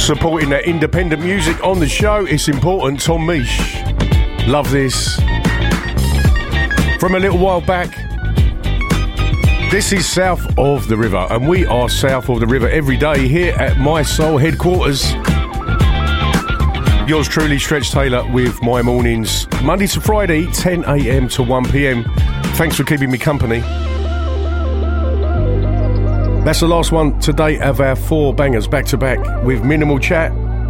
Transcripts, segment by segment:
Supporting that independent music on the show, it's important. Tom Misch, love this. From a little while back, this is South of the River, and we are south of the river every day here at My Soul headquarters. Yours truly, Stretch Taylor, with my mornings, Monday to Friday, 10 a.m. to 1 p.m. Thanks for keeping me company. That's the last one today of our 4 bangers back to back with minimal chat.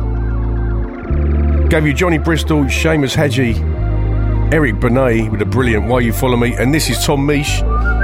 Gave you Johnny Bristol, Seamus Hadji, Eric Benet with a brilliant Why You Follow Me, and this is Tom Misch.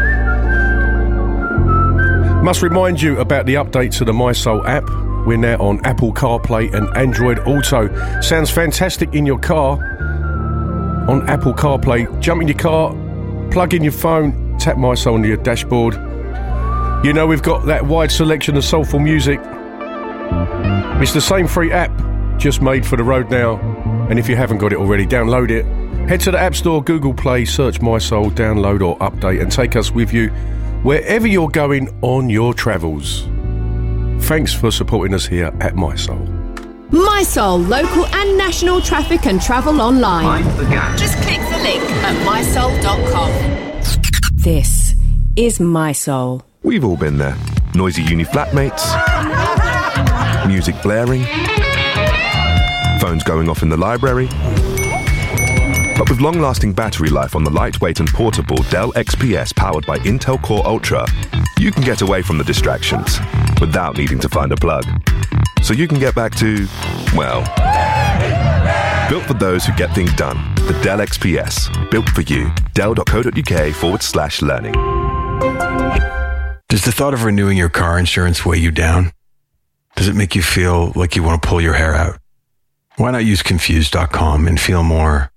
Must remind you about the update to the My Soul app. We're now on Apple CarPlay and Android Auto. Sounds fantastic in your car. On Apple CarPlay, jump in your car, plug in your phone, tap My Soul on your dashboard. You know we've got that wide selection of soulful music. It's the same free app, just made for the road now. And if you haven't got it already, download it. Head to the App Store, Google Play, search My Soul, download or update, and take us with you wherever you're going on your travels. Thanks for supporting us here at My Soul. My Soul, local and national traffic and travel online. Just click the link at mysoul.com. This is My Soul. We've all been there. Noisy uni flatmates, music blaring, phones going off in the library. But with long-lasting battery life on the lightweight and portable Dell XPS powered by Intel Core Ultra, you can get away from the distractions without needing to find a plug. So you can get back to, well, built for those who get things done. The Dell XPS, built for you. Dell.co.uk/learning. Does the thought of renewing your car insurance weigh you down? Does it make you feel like you want to pull your hair out? Why not use Confused.com and feel more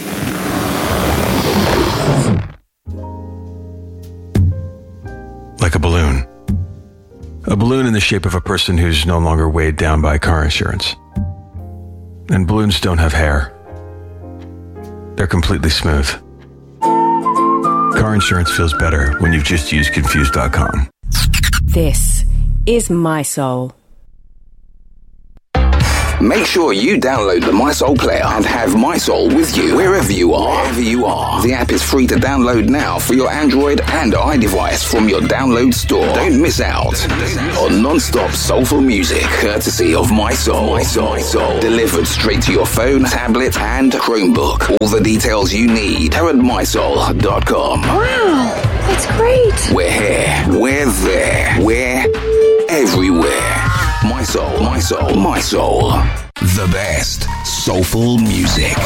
like a balloon? A balloon in the shape of a person who's no longer weighed down by car insurance. And balloons don't have hair. They're completely smooth. Car insurance feels better when you've just used Confused.com. This is My Soul. Make sure you download the My Soul player and have My Soul with you wherever you are. The app is free to download now for your Android and iDevice from your download store. Don't miss out on non-stop soulful music courtesy of My Soul. Delivered straight to your phone, tablet and Chromebook. All the details you need are at mysoul.com. Wow, that's great. We're here. We're there. We're everywhere. My Soul. The best soulful music.